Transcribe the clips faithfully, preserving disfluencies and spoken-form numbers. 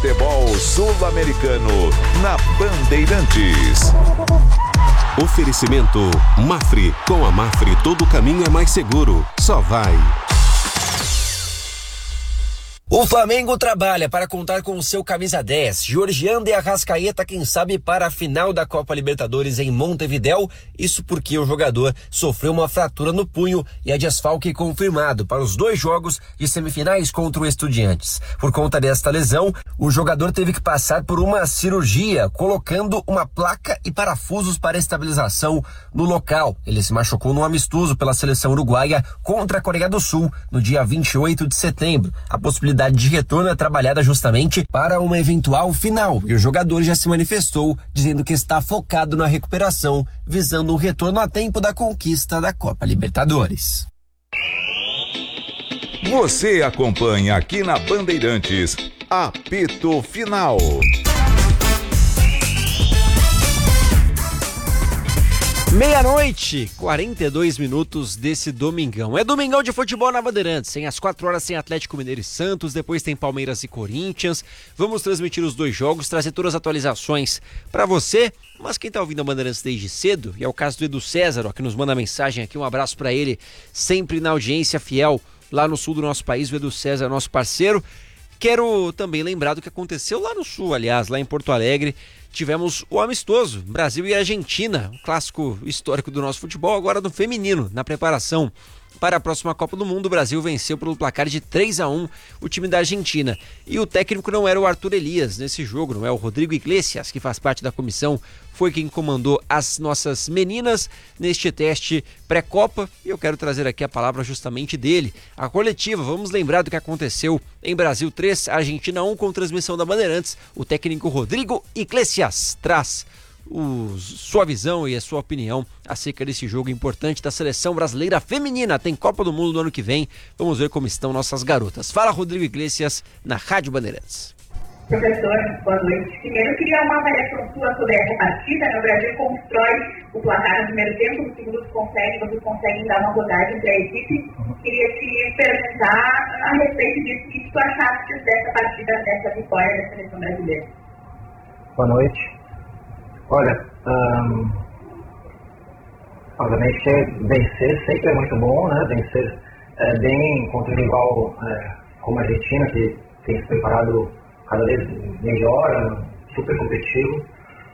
futebol sul-americano na Bandeirantes. Oferecimento Mafre. Com a Mafre todo caminho é mais seguro. Só vai. O Flamengo trabalha para contar com o seu camisa dez, Georgiano de Arrascaeta, quem sabe para a final da Copa Libertadores em Montevidéu. Isso porque o jogador sofreu uma fratura no punho e é desfalque confirmado para os dois jogos de semifinais contra o Estudiantes. Por conta desta lesão, o jogador teve que passar por uma cirurgia, colocando uma placa e parafusos para estabilização no local. Ele se machucou num amistoso pela seleção uruguaia contra a Coreia do Sul no dia vinte e oito de setembro. A possibilidade de retorno é trabalhada justamente para uma eventual final, e o jogador já se manifestou dizendo que está focado na recuperação, visando um retorno a tempo da conquista da Copa Libertadores. Você acompanha aqui na Bandeirantes, apito final. Meia-noite, quarenta e dois minutos desse domingão. É domingão de futebol na Bandeirantes, hein? Às quatro horas tem Atlético Mineiro e Santos, depois tem Palmeiras e Corinthians. Vamos transmitir os dois jogos, trazer todas as atualizações para você. Mas quem tá ouvindo a Bandeirantes desde cedo, e é o caso do Edu César, ó, que nos manda mensagem aqui, um abraço para ele, sempre na audiência fiel lá no sul do nosso país, o Edu César, nosso parceiro. Quero também lembrar do que aconteceu lá no sul, aliás, lá em Porto Alegre. Tivemos o amistoso, Brasil e Argentina, um clássico histórico do nosso futebol, agora no feminino, na preparação para a próxima Copa do Mundo. O Brasil venceu pelo placar de três a um o time da Argentina. E o técnico não era o Arthur Elias nesse jogo, não é o Rodrigo Iglesias, que faz parte da comissão, foi quem comandou as nossas meninas neste teste pré-Copa. E eu quero trazer aqui a palavra justamente dele. A coletiva, vamos lembrar do que aconteceu em Brasil três, Argentina um, com transmissão da Bandeirantes. O técnico Rodrigo Iglesias traz O, sua visão e a sua opinião acerca desse jogo importante da seleção brasileira feminina. Tem Copa do Mundo no ano que vem, vamos ver como estão nossas garotas. Fala Rodrigo Iglesias na Rádio Bandeirantes. Professor, boa noite. Primeiro eu queria uma avaliação sua sobre essa partida. O Brasil constrói o placar no primeiro tempo, no segundo consegue, vocês conseguem dar uma rodagem para a equipe. Queria te perguntar a respeito disso, o que tu achaste dessa partida, dessa vitória da seleção brasileira. Boa noite. Olha, hum, obviamente vencer sempre é muito bom, né? Vencer é, bem contra um rival é, como a Argentina, que tem se preparado cada vez melhor, super competitivo.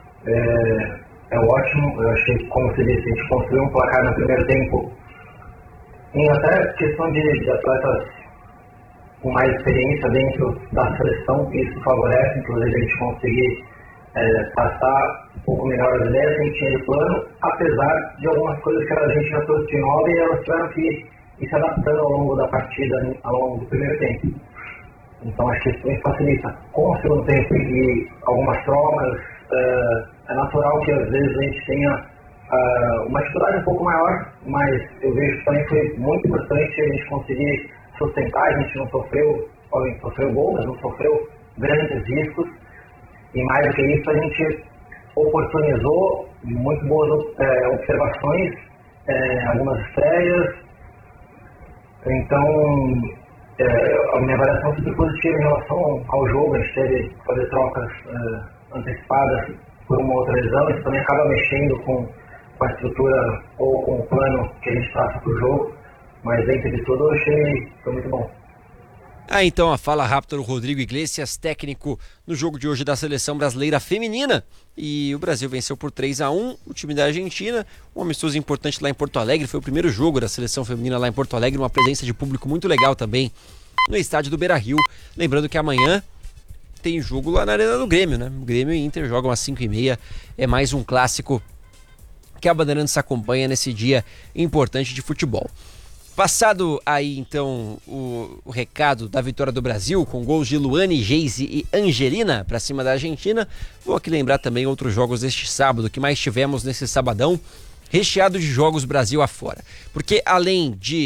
É, é ótimo. Eu achei que, como você disse, a gente construiu um placar no primeiro tempo em até questão de, de atletas com mais experiência dentro da seleção, que isso favorece, inclusive a gente conseguir é, passar um pouco melhor as ideias que a gente tinha de plano, apesar de algumas coisas que a Argentina trouxe de nova e elas tiveram que ir se adaptando ao longo da partida, ao longo do primeiro tempo. Então acho que isso também facilita. Com o segundo tempo e algumas trocas, é, é natural que às vezes a gente tenha é, uma dificuldade um pouco maior, mas eu vejo que também foi muito importante a gente conseguir sustentar. A gente não sofreu, obviamente sofreu gol, mas não sofreu grandes riscos. E mais do que isso, a gente oportunizou muito boas é, observações, é, algumas estreias. Então, é, a minha avaliação foi positiva em relação ao jogo. A gente teve que fazer trocas é, antecipadas por uma outra lesão. Isso também acaba mexendo com, com a estrutura ou com o plano que a gente traça para o jogo. Mas dentro de tudo, eu achei que foi muito bom. Ah, então a fala rápida do Rodrigo Iglesias, técnico no jogo de hoje da seleção brasileira feminina. E o Brasil venceu por três a um o time da Argentina, um amistoso importante lá em Porto Alegre. Foi o primeiro jogo da seleção feminina lá em Porto Alegre, uma presença de público muito legal também no estádio do Beira-Rio. Lembrando que amanhã tem jogo lá na Arena do Grêmio, né? O Grêmio e Inter jogam às cinco e meia, é mais um clássico que a Bandeirantes acompanha nesse dia importante de futebol. Passado aí então o, o recado da vitória do Brasil com gols de Luane, Geise e Angelina para cima da Argentina, vou aqui lembrar também outros jogos deste sábado que mais tivemos nesse sabadão, recheado de jogos Brasil afora. Porque além de